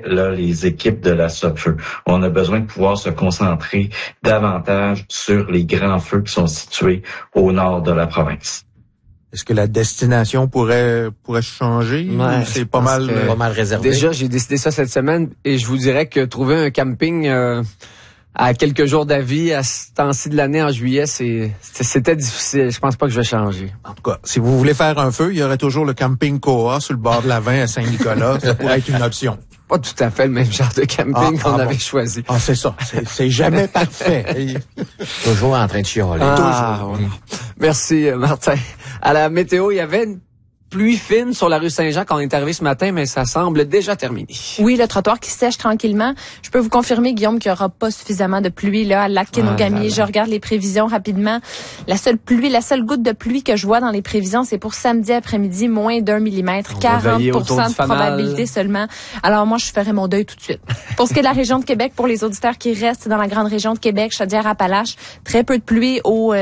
là, les équipes de la Sopfeu. On a besoin de pouvoir se concentrer davantage sur les grands feux qui sont situés au nord de la province. Est-ce que la destination pourrait changer? Ouais, c'est pas mal réservé. Déjà, j'ai décidé ça cette semaine et je vous dirais que trouver un camping à quelques jours d'avis à ce temps-ci de l'année en juillet, c'était difficile. Je pense pas que je vais changer. En tout cas, si vous voulez faire un feu, il y aurait toujours le camping Koa sur le bord de la 20 à Saint-Nicolas. Ça pourrait être une option. Pas tout à fait le même genre de camping qu'on avait choisi. Ah, c'est ça. C'est jamais parfait. Toujours en train de chialer. Ouais. Merci, Martin. À la météo, il y avait une pluie fine sur la rue Saint-Jean quand on est arrivé ce matin, mais ça semble déjà terminé. Oui, le trottoir qui sèche tranquillement. Je peux vous confirmer, Guillaume, qu'il n'y aura pas suffisamment de pluie là à Lac-Kenogami. Je regarde les prévisions rapidement. La seule goutte de pluie que je vois dans les prévisions, c'est pour samedi après-midi, moins d'1 millimètre, 40% de probabilité seulement. Alors moi, je ferai mon deuil tout de suite. Pour ce qui est de la région de Québec, pour les auditeurs qui restent dans la grande région de Québec, Chaudière-Appalaches, très peu de pluie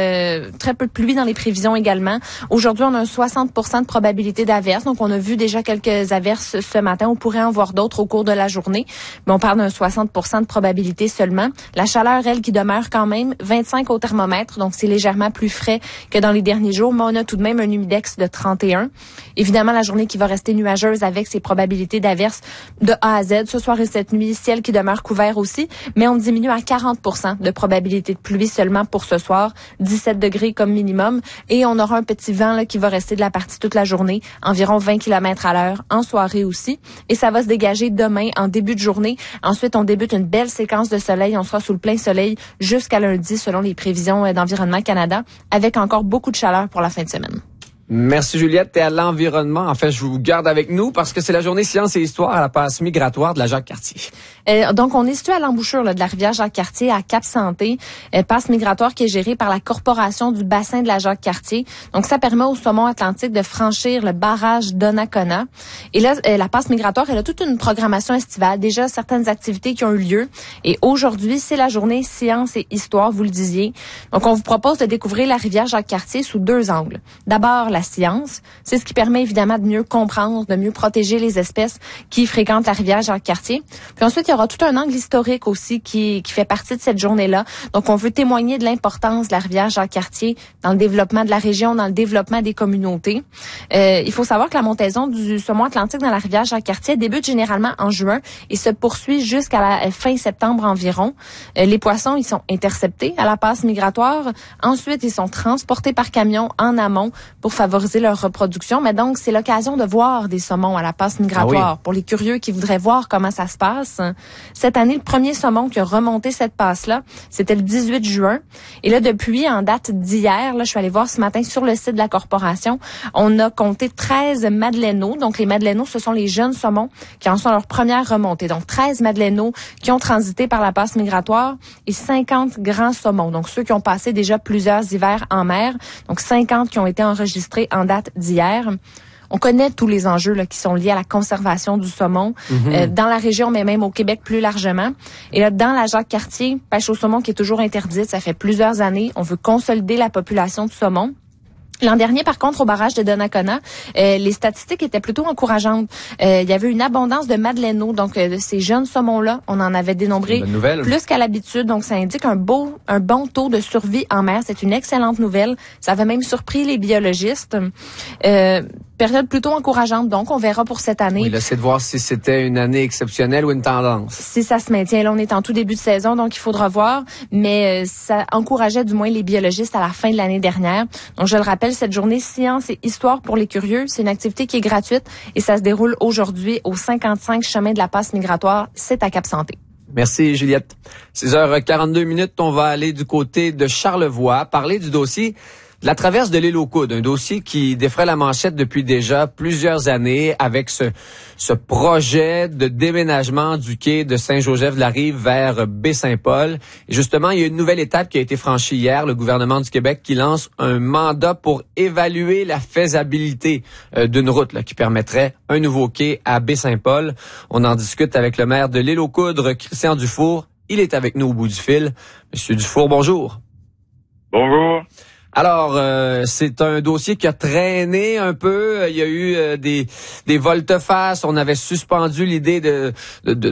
dans les prévisions également. Aujourd'hui, on a un 60% de probabilité d'averses. Donc, on a vu déjà quelques averses ce matin. On pourrait en voir d'autres au cours de la journée. Mais on parle d'un 60% de probabilité seulement. La chaleur, elle, qui demeure quand même 25 au thermomètre. Donc, c'est légèrement plus frais que dans les derniers jours. Mais on a tout de même un humidex de 31. Évidemment, la journée qui va rester nuageuse avec ses probabilités d'averses de A à Z. Ce soir et cette nuit, ciel qui demeure couvert aussi. Mais on diminue à 40% de probabilité de pluie seulement pour ce soir. 17 degrés comme minimum. Et on aura un petit vent là, qui va rester de la partie toute la journée. Environ 20 km à l'heure en soirée aussi. Et ça va se dégager demain en début de journée. Ensuite, on débute une belle séquence de soleil. On sera sous le plein soleil jusqu'à lundi selon les prévisions d'Environnement Canada, avec encore beaucoup de chaleur pour la fin de semaine. Merci Juliette, t'es à l'environnement. En fait, je vous garde avec nous parce que c'est la journée Sciences et Histoire à la passe migratoire de la Jacques-Cartier. Donc, on est situé à l'embouchure de la rivière Jacques-Cartier à Cap-Santé, passe migratoire qui est gérée par la Corporation du bassin de la Jacques-Cartier. Donc, ça permet au saumon atlantique de franchir le barrage Donnacona. Et là, la passe migratoire, elle a toute une programmation estivale, déjà certaines activités qui ont eu lieu. Et aujourd'hui, c'est la journée Sciences et Histoire, vous le disiez. Donc, on vous propose de découvrir la rivière Jacques-Cartier sous deux angles. D'abord, la science. C'est ce qui permet évidemment de mieux comprendre, de mieux protéger les espèces qui fréquentent la rivière Jacques-Cartier. Puis ensuite, il y aura tout un angle historique aussi qui fait partie de cette journée-là. Donc, on veut témoigner de l'importance de la rivière Jacques-Cartier dans le développement de la région, dans le développement des communautés. Il faut savoir que la montaison du saumon atlantique dans la rivière Jacques-Cartier débute généralement en juin et se poursuit jusqu'à la fin septembre environ. Les poissons, ils sont interceptés à la passe migratoire. Ensuite, ils sont transportés par camion en amont pour favoriser leur reproduction. Mais donc, c'est l'occasion de voir des saumons à la passe migratoire. Pour les curieux qui voudraient voir comment ça se passe. Cette année, le premier saumon qui a remonté cette passe-là, c'était le 18 juin. Et là, depuis, en date d'hier, là, je suis allée voir ce matin sur le site de la Corporation, on a compté 13 madeleines. Donc, les madeleines, ce sont les jeunes saumons qui en sont leur première remontée. Donc, 13 madeleines qui ont transité par la passe migratoire et 50 grands saumons. Donc, ceux qui ont passé déjà plusieurs hivers en mer. Donc, 50 qui ont été enregistrés en date d'hier. On connaît tous les enjeux là, qui sont liés à la conservation du saumon dans la région, mais même au Québec plus largement. Et là, dans la Jacques-Cartier, pêche au saumon qui est toujours interdite, ça fait plusieurs années. On veut consolider la population de saumon. L'an dernier, par contre, au barrage de Donnacona, les statistiques étaient plutôt encourageantes. Il y avait une abondance de madeleines. Donc, ces jeunes saumons-là, on en avait dénombré plus qu'à l'habitude. Donc, ça indique un bon taux de survie en mer. C'est une excellente nouvelle. Ça avait même surpris les biologistes. Période plutôt encourageante, donc on verra pour cette année. Oui, là, c'est de voir si c'était une année exceptionnelle ou une tendance. Si ça se maintient, là, on est en tout début de saison, donc il faudra voir. Mais ça encourageait du moins les biologistes à la fin de l'année dernière. Donc, je le rappelle, cette journée Sciences et Histoire pour les curieux, c'est une activité qui est gratuite et ça se déroule aujourd'hui au 55 chemin de la passe migratoire. C'est à Cap-Santé. Merci, Juliette. 6h42, on va aller du côté de Charlevoix, parler du dossier la traverse de l'île aux Coudes, un dossier qui défraie la manchette depuis déjà plusieurs années avec ce projet de déménagement du quai de Saint-Joseph-de-la-Rive vers Baie-Saint-Paul. Et justement, il y a une nouvelle étape qui a été franchie hier, le gouvernement du Québec qui lance un mandat pour évaluer la faisabilité d'une route là, qui permettrait un nouveau quai à Baie-Saint-Paul. On en discute avec le maire de l'île aux Coudres, Christian Dufour. Il est avec nous au bout du fil. Monsieur Dufour, bonjour. Bonjour. Alors, c'est un dossier qui a traîné un peu. Il y a eu des volte-face. On avait suspendu l'idée de